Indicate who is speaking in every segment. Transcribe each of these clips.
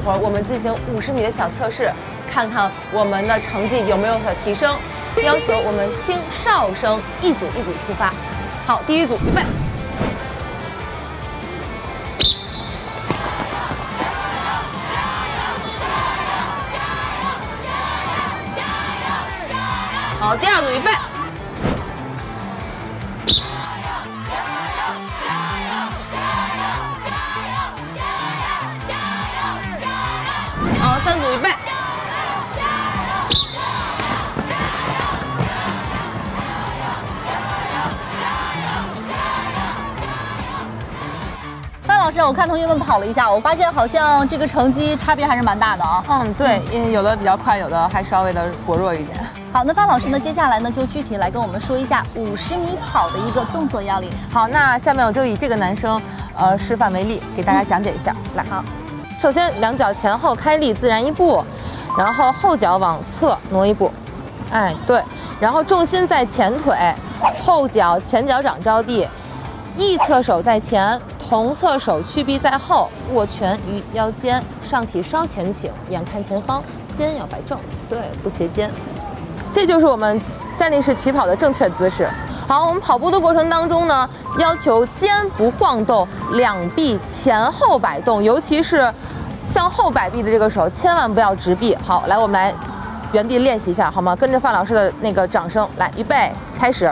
Speaker 1: 会儿我们进行50米的小测试，看看我们的成绩有没有所提升。要求我们听哨声，一组一组出发。好，第一组预备。好，第二组预备。好，3组预备。
Speaker 2: 范老师，我看同学们跑了一下，我发现好像这个成绩差别还是蛮大的啊。
Speaker 1: 对，因为有的比较快，有的还稍微的薄弱一点。
Speaker 2: 好，那范老师呢，接下来呢就具体来跟我们说一下50米跑的一个动作要领。
Speaker 1: 好，那下面我就以这个男生示范为例，给大家讲解一下。来，
Speaker 2: 好，
Speaker 1: 首先两脚前后开立，自然1步，然后后脚往侧挪1步，哎，对，然后重心在前腿，后脚前脚掌着地，一侧手在前，同侧手屈臂在后，握拳于腰间，上体稍前倾，眼看前方，肩要摆正，对，不斜肩。这就是我们站立式起跑的正确姿势。好，我们跑步的过程当中呢，要求肩不晃动，两臂前后摆动，尤其是向后摆臂的这个手，千万不要直臂。好，来，我们来原地练习一下，好吗？跟着范老师的那个掌声，来，预备，开始。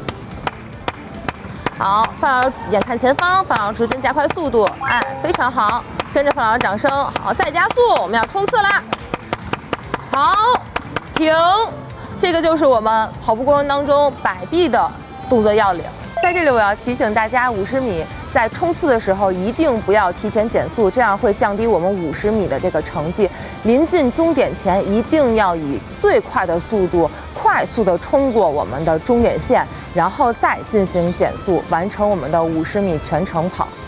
Speaker 1: 好，范老师眼看前方，范老师逐渐加快速度，哎，非常好，跟着范老师掌声，好，再加速，我们要冲刺啦。好，停。这个就是我们跑步过程当中摆臂的动作要领。在这里我要提醒大家，50米在冲刺的时候一定不要提前减速，这样会降低我们50米的这个成绩。临近终点前一定要以最快的速度快速的冲过我们的终点线，然后再进行减速，完成我们的50米全程跑。